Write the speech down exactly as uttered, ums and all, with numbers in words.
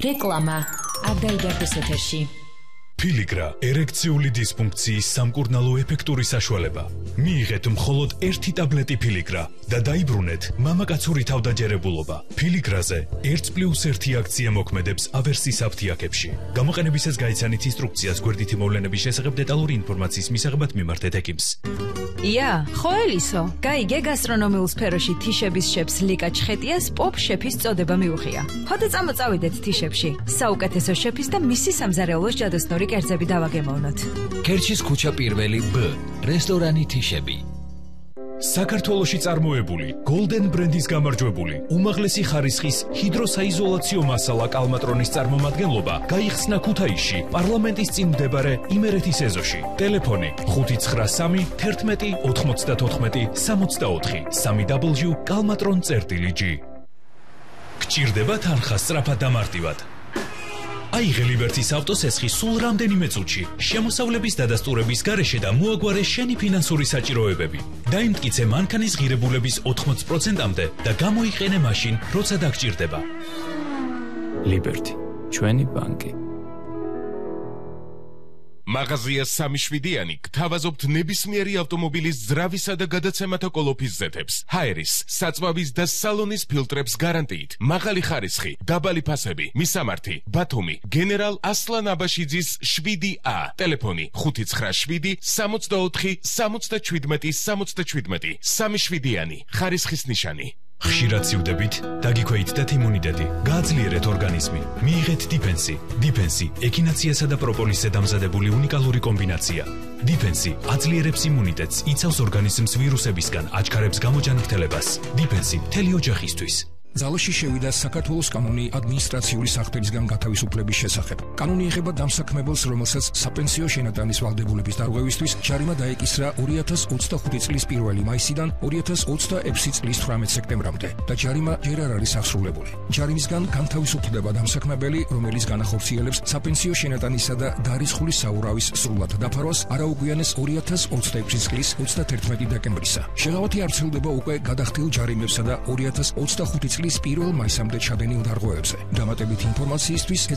რეკლამა არ დაიდარდეს ეთერში. Piligra ერექციული დისფუნქციის სამკურნალო ეფექტური საშუალება. მიიღეთ მხოლოდ ერთი ტაბლეტი Piligra და დაიბრუნეთ მამაკაცური თავდაჯერებულობა. Piligrაზე ერთ პლუს ერთი აქცია მოქმედებს ავერსის აფთიაქებში. გამოყენებისას გაიცანით ინსტრუქციას გვერდითი მოვლენების შესახებ დეტალური ინფორმაციის მისაღებად მიმართეთ ექიმს. ია, ხო ელისო, გაიგე გასტრონომიულ სფეროში თიშების შეფს ლიკა ჩხეტიას პოპ შეფის წოდება მიუღია. ხოდა წამოწავიდეთ თიშებში. საუკეთესო შეფის და მისი სამზარეულოს ჯადოსნური კერძები დავაგემოვნოთ. კერჩის ქუჩა პირველი B, რესტორანი თიშები. საქართველოში წარმოებული Golden ბრენდის გამარჯვებული უმაღლესი ხარისხის ჰიდროსაიზოლაციო მასალა კალმატრონის წარმომადგენლობა გაიხსნა ქუთაისში პარლამენტის წინ მდებარე იმერეთის ეზოში. ტელეფონი ხუთი ცხრა სამი თერთმეტი ოთხმოცდათოთხმეტი სამოცდაოთხი სამი დაბლიუ კალმატრონ წერტილი ჯი. გჭირდება თანხა სწრაფად და მარტივად. აიღე ლიბერტის ავტოსესხი სულ რამდენიმე წუთში, შემოსავლების დადასტურების გარეშე და მოაგვარე შენი ფინანსური საჭიროებები. დაიმტკიცე მანქანის ღირებულების ოთხმოც პროცენტამდე და გამოიყენე მაშინ, როცა დაგჭირდება. ლიბერტი, ჩვენი ბანკი. მაღაზია სამი შვიდიანი გთავაზობთ ნებისმიერი ავტომობილის ძრავისა და გადაცემათა კოლოფის ზეთებს, ჰაერის, საწვავის და სალონის ფილტრებს გარანტიით, მაღალი ხარისხი, დაბალი ფასები, მისამართი, ბათუმი, გენერალ ასლან აბაშიძის შვიდი A, ტელეფონი ხუთი ცხრა შვიდი სამოცდაოთხი სამოცდაჩვიდმეტი სამოცდაჩვიდმეტი, სამი შვიდიანი, ხარისხის ნიშანი. ხშირად სივდებით, დაგიქვეითდეთ იმუნიტეტი, გააძლიერეთ ორგანიზმი. მიიღეთ დიფენსი. დიფენსი ექინაციასა და პროპოლისზე დამზადებული უნიკალური კომბინაცია. დიფენსი აძლიერებს იმუნიტეტს, იცავს ორგანიზმს ვირუსებისგან, აჩქარებს გამოჯანმრთელებას. დიფენსი მთელი ოჯახისთვის. ძალაში შევიდა საქართველოს კანონი ადმინისტრაციული საქმისგან გათავისუფლების შესახებ. კანონი ეხება დამსაქმებელს, რომელსაც საპენსიო შენატანის ვალდებულების დარღვევისთვის ჯარიმა დაეკისრა ორი ათას ოცდახუთი წლის პირველი მაისიდან ორი ათას ოცდაექვსი წლის თვრამეტ სექტემბრამდე და ჯარიმა ჯერ არ არის აღსრულებული. ჯარიმისგან განთავისუფლდება დამსაქმებელი, რომელიც განახორციელებს საპენსიო შენატანისა და დარიცხული საურავის სრულად დაფარვას არაუგვიანეს ორი ათას ოცდაექვსი წლის ოცდათერთმეტი დეკემბრისა. შეღავათი არ ვრცელდება უკვე გადახდილ ჯარიმებსა და ორი ათას ოცდახუთი წლის პირველ მაისამდე ჩადენილ დარღვევებზე. დამატებით ინფორმაციისთვის